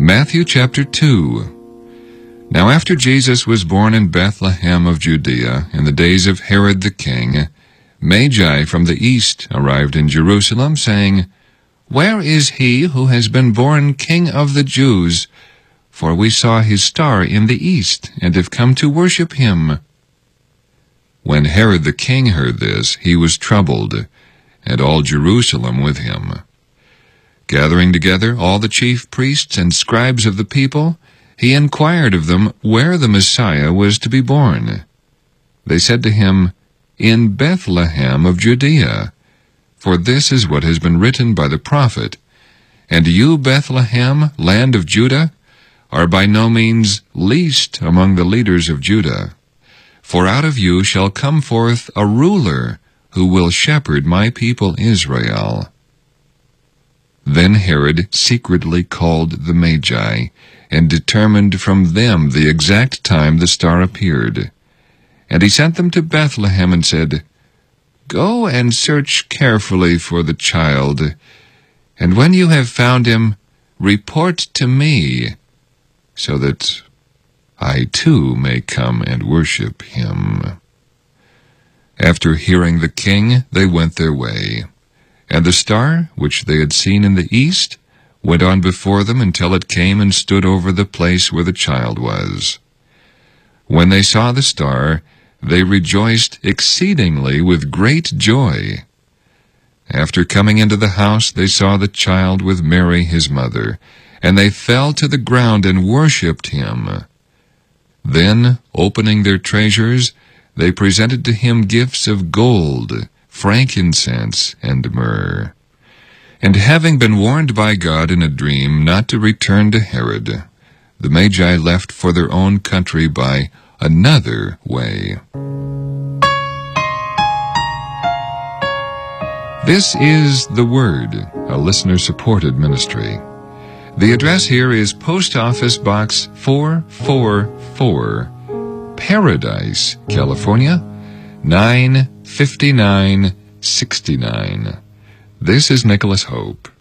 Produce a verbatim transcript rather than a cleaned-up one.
Matthew chapter two. Now after Jesus was born in Bethlehem of Judea, in the days of Herod the king, Magi from the east arrived in Jerusalem, saying, "Where is he who has been born King of the Jews? For we saw his star in the east, and have come to worship him." When Herod the king heard this, he was troubled, and all Jerusalem with him. Gathering together all the chief priests and scribes of the people, he inquired of them where the Messiah was to be born. They said to him, "In Bethlehem of Judea, for this is what has been written by the prophet, And you, Bethlehem, land of Judah, are by no means least among the leaders of Judah. For out of you shall come forth a ruler who will shepherd my people Israel." Then Herod secretly called the Magi, and determined from them the exact time the star appeared. And he sent them to Bethlehem and said, "Go and search carefully for the child, and when you have found him, report to me, so that I too may come and worship him." After hearing the king, they went their way. And the star, which they had seen in the east, went on before them until it came and stood over the place where the child was. When they saw the star, they rejoiced exceedingly with great joy. After coming into the house, they saw the child with Mary his mother, and they fell to the ground and worshipped him. Then, opening their treasures, they presented to him gifts of gold, frankincense, and myrrh. And having been warned by God in a dream not to return to Herod, the Magi left for their own country by another way. This is The Word, a listener-supported ministry. The address here is Post Office Box four four four, Paradise, California, nine fifty-nine sixty-nine. This is Nicholas Hope.